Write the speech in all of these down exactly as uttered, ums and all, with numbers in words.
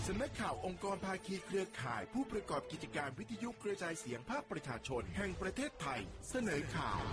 สำนักข่าวองค์กรภาคีเครือข่ายผู้ประกอบกิจการวิทยุกระจายเสียงภาคประชาชนแห่งประเทศไทยเสนอข่าว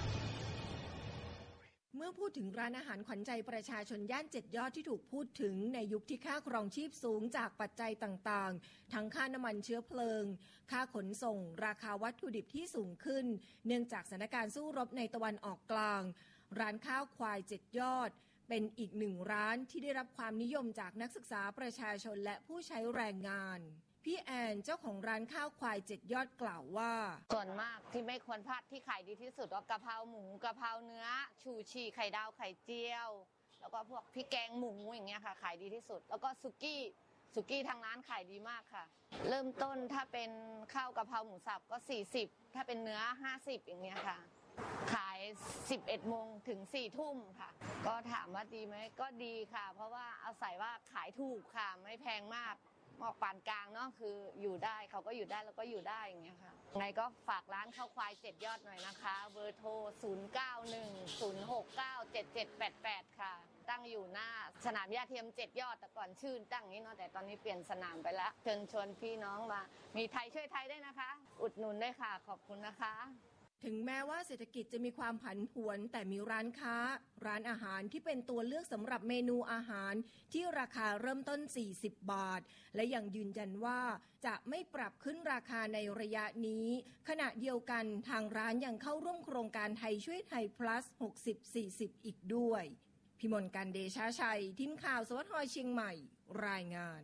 เมื่อพูดถึงร้านอาหารขวัญใจประชาชนย่านเจ็ดยอดที่ถูกพูดถึงในยุคที่ค่าครองชีพสูงจากปัจจัยต่างๆทั้งค่าน้ำมันเชื้อเพลิงค่าขนส่งราคาวัตถุดิบที่สูงขึ้นเนื่องจากสถานการณ์สู้รบในตะวันออกกลางร้านข้าวควายเจ็ดยอดเป็นอีกหนึ่งร้านที่ได้รับความนิยมจากนักศึกษาประชาชนและผู้ใช้แรงงานพี่แอนเจ้าของร้านข้าวควายเจ็ดยอดกล่าวว่าส่วนมากที่ไม่ควรพลาดที่ขายดีที่สุดก็กะเพราหมูกะเพราเนื้อชูชีไข่ดาวไข่เจียวแล้วก็พวกพริกแกงหมูอย่างเงี้ยค่ะขายดีที่สุดแล้วก็สุกี้สุกี้ทางร้านขายดีมากค่ะเริ่มต้นถ้าเป็นข้าวกะเพราหมูสับก็สี่สิบถ้าเป็นเนื้อห้าสิบอย่างเงี้ยค่ะขายสิบเอ็ดโมงถึงสี่ทุ่มค่ะก็ถามว่าดีไหมก็ดีค่ะเพราะว่าอาศัยว่าขายถูกค่ะไม่แพงมากออกปานกลางเนาะคืออยู่ได้เขาก็อยู่ได้แล้วก็อยู่ได้อย่างเงี้ยค่ะไงก็ฝากร้านข้าวควายเจ็ดยอดหน่อยนะคะเบอร์โทรศูนย์ เก้า หนึ่ง ศูนย์ หก เก้า เจ็ด เจ็ด แปด แปดค่ะตั้งอยู่หน้าสนามหญ้าเทียมเจ็ดยอดแต่ก่อนชื่อตั้งนี้เนาะแต่ตอนนี้เปลี่ยนสนามไปแล้วเชิญชวนพี่น้องมามีไทยช่วยไทยได้นะคะอุดหนุนได้ค่ะขอบคุณนะคะถึงแม้ว่าเศรษฐกิจจะมีความผันผวนแต่มีร้านค้าร้านอาหารที่เป็นตัวเลือกสำหรับเมนูอาหารที่ราคาเริ่มต้นสี่สิบบาทและยังยืนยันว่าจะไม่ปรับขึ้นราคาในระยะนี้ขณะเดียวกันทางร้านยังเข้าร่วมโครงการไทยช่วยไทย plus หกสิบ สี่สิบอีกด้วยพิมลกันเดชาชัยทีมข่าวสวทเชียงใหม่รายงาน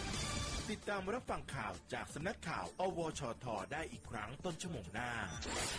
ติดตามรับฟังข่าวจากสำนักข่าวอวชทได้อีกครั้งต้นชั่วโมงหน้า